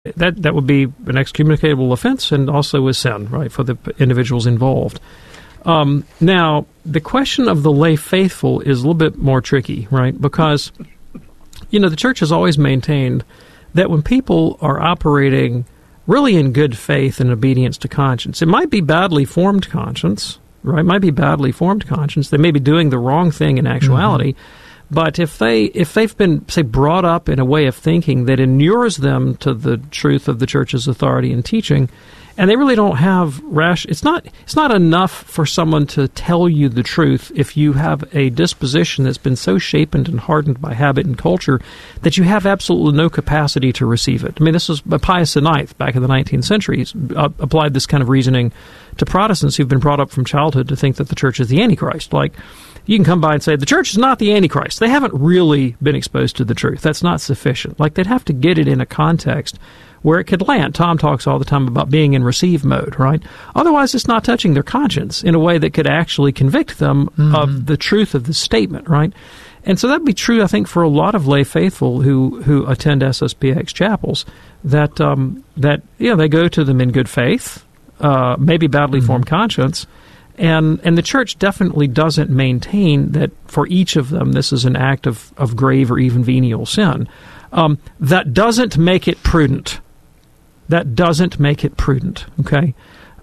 that would be an excommunicable offense and also a sin, right, for the individuals involved. Now, the question of the lay faithful is a little bit more tricky, right, because, the Church has always maintained that when people are operating really in good faith and obedience to conscience, it might be badly formed conscience, right, they may be doing the wrong thing in actuality, but if they've been, say, brought up in a way of thinking that inures them to the truth of the Church's authority and teaching, and they really don't have it's not enough for someone to tell you the truth if you have a disposition that's been so shapen and hardened by habit and culture that you have absolutely no capacity to receive it. I mean, this is Pius IX back in the 19th century applied this kind of reasoning to Protestants who've been brought up from childhood to think that the Church is the Antichrist. Like, you can come by and say, the Church is not the Antichrist. They haven't really been exposed to the truth. That's not sufficient. Like, they'd have to get it in a context where it could land. Tom talks all the time about being in receive mode, right? Otherwise, it's not touching their conscience in a way that could actually convict them of the truth of the statement, right? And so that'd be true, I think, for a lot of lay faithful who attend SSPX chapels, that they go to them in good faith, maybe badly formed conscience, and the Church definitely doesn't maintain that for each of them this is an act of grave or even venial sin. That doesn't make it prudent. Okay?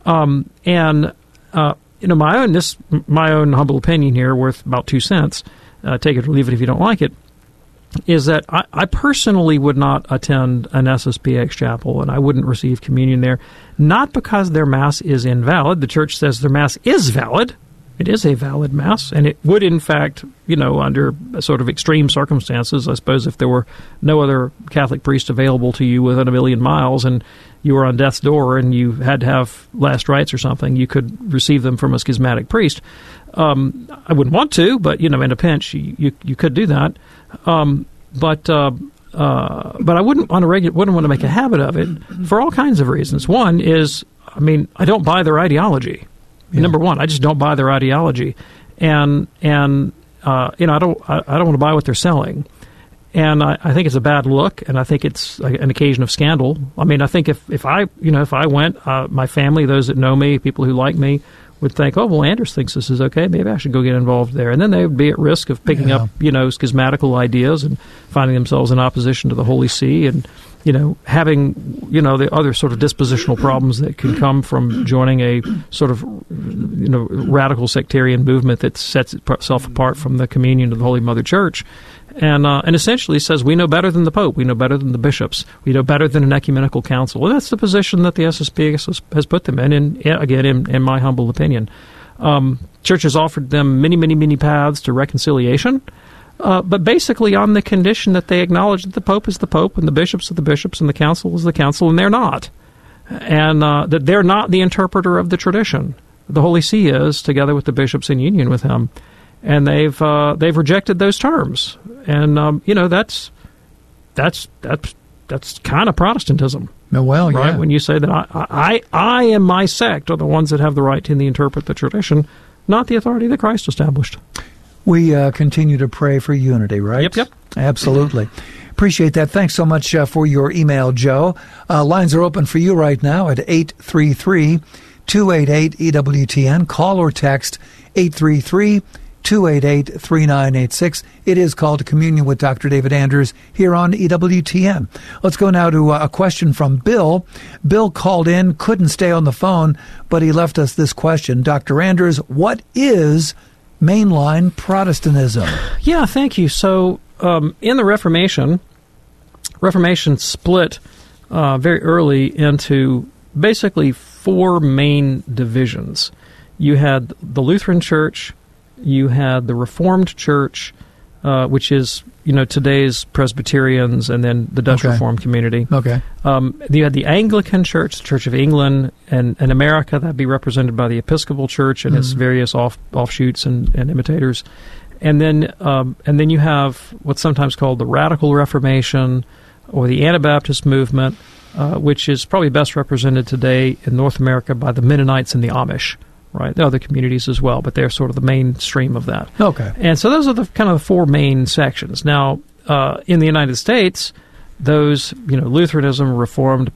My own humble opinion here, worth about 2 cents, take it or leave it if you don't like it, is that I personally would not attend an SSPX chapel, and I wouldn't receive communion there, not because their Mass is invalid. The Church says their Mass is valid. It is a valid Mass, and it would, in fact, under sort of extreme circumstances, I suppose if there were no other Catholic priest available to you within 1,000,000 miles and you were on death's door and you had to have last rites or something, you could receive them from a schismatic priest. I wouldn't want to, but, in a pinch, you could do that. But I wouldn't want to make a habit of it for all kinds of reasons. One is, I don't buy their ideology. Yeah. Number one, I just don't buy their ideology, and I don't want to buy what they're selling, and I think it's a bad look, and I think it's an occasion of scandal. I think if I went, my family, those that know me, people who like me, would think, oh, well, Anders thinks this is okay, maybe I should go get involved there, and then they would be at risk of picking up schismatical ideas and finding themselves in opposition to the Holy See, and having, the other sort of dispositional problems that can come from joining a sort of, radical sectarian movement that sets itself apart from the communion of the Holy Mother Church, and essentially says, we know better than the Pope, we know better than the bishops, we know better than an ecumenical council. And that's the position that the SSPX has put them in, in my humble opinion. Church has offered them many, many, many paths to reconciliation, but basically on the condition that they acknowledge that the Pope is the Pope and the bishops are the bishops and the council is the council, and they're not. And that they're not the interpreter of the tradition. The Holy See is, together with the bishops in union with him. And they've rejected those terms. And, that's kind of Protestantism. Well, right? Yeah. When you say that I and my sect are the ones that have the right to interpret the tradition, not the authority that Christ established. We continue to pray for unity, right? Yep. Absolutely. Appreciate that. Thanks so much for your email, Joe. Lines are open for you right now at 833-288-EWTN. Call or text 833-288-3986. It is called Communion with Dr. David Anders here on EWTN. Let's go now to a question from Bill. Bill called in, couldn't stay on the phone, but he left us this question. Dr. Anders, what is mainline Protestantism? Yeah, thank you. So in the Reformation split very early into basically 4 main divisions. You had the Lutheran Church, you had the Reformed Church, which is today's Presbyterians, and then the Dutch Reformed community. Okay. You had the Anglican Church, the Church of England, and America, that'd be represented by the Episcopal Church and its various offshoots and imitators. And then you have what's sometimes called the Radical Reformation or the Anabaptist movement, which is probably best represented today in North America by the Mennonites and the Amish. Right, there are other communities as well, but they're sort of the mainstream of that. Okay. And so those are the kind of the 4 main sections. Now, in the United States, those, Lutheranism, Reformed,